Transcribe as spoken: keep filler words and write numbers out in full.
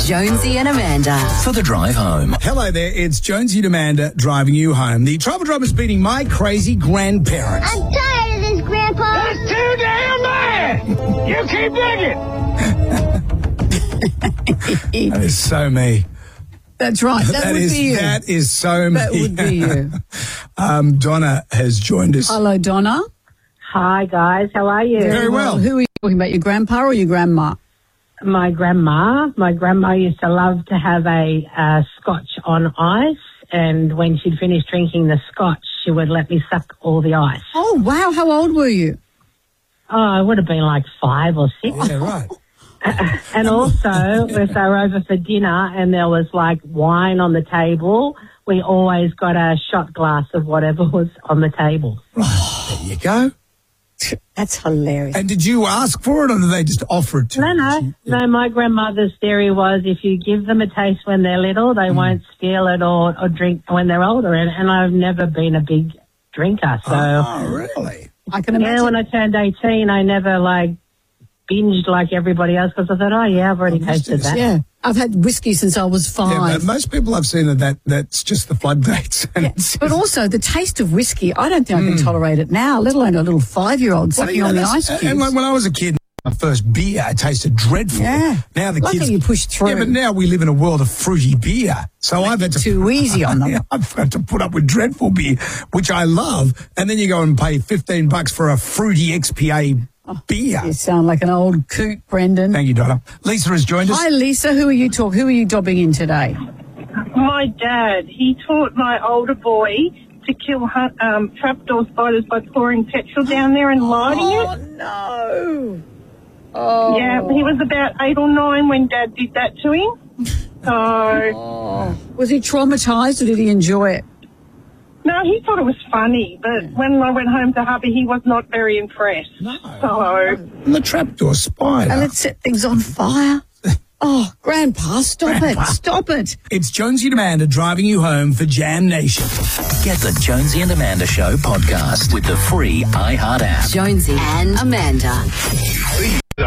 Jonesy and Amanda. For the drive home. Hello there, it's Jonesy and Amanda driving you home. The trouble drop is beating my crazy grandparents. I'm tired of this, Grandpa. That's too damn bad. You keep digging. That is so me. That's right. That, That would is be you. that is so me. That would be you. um, Donna has joined us. Hello, Donna. Hi, guys. How are you? Very well. Who are you talking about, your grandpa or your grandma? My grandma. My grandma used to love to have a uh, scotch on ice, and when she'd finished drinking the scotch, she would let me suck all the ice. Oh, wow. How old were you? Oh, I would have been like five or six. Yeah, right. And also, if they were over for dinner and there was like wine on the table, we always got a shot glass of whatever was on the table. There you go. That's hilarious. And did you ask for it, or did they just offer it to No, you? no. No, my grandmother's theory was if you give them a taste when they're little, they Mm. won't steal it or, or drink when they're older. And, and I've never been a big drinker. So, Oh, really? I can yeah, imagine. when I turned eighteen, I never, like, binged like everybody else because I thought, oh, yeah, I've already tasted that. Yeah. I've had whiskey since I was Yeah, five. but most people I've seen that, that that's just the floodgates. And Yeah, it's but just- also the taste of whiskey, I don't think I can tolerate it now, let alone a little five-year-old Well, sucking you know, on the that's- ice And cubes. like when I was a kid, my first beer, it tasted dreadful. Yeah. Now the Luckily kids you pushed through. Yeah, but now we live in a world of fruity beer, so I've had to too easy on them. Yeah, I've had to put up with dreadful beer, which I love, and then you go and pay fifteen bucks for a fruity X P A beer. You sound like an old coot, Brendan. Thank you, Donna. Lisa has joined us. Hi, Lisa. Who are you talk? Who are you dobbing in today? My dad, he taught my older boy to kill hu- um, trapdoor spiders by pouring petrol down there and lighting Oh, it. no. Oh. Yeah, he was about eight or nine when Dad did that to him. So, Oh. Was he traumatised or did he enjoy it? no, he thought it was funny, but when I went home to hubby, he was not very impressed. No. So, And the trapdoor spider. And it set things on fire. Oh, Grandpa, stop Grandpa. it. Stop it. It's Jonesy and Amanda driving you home for Jam Nation. Get the Jonesy and Amanda Show podcast with the free iHeart app. Jonesy and Amanda.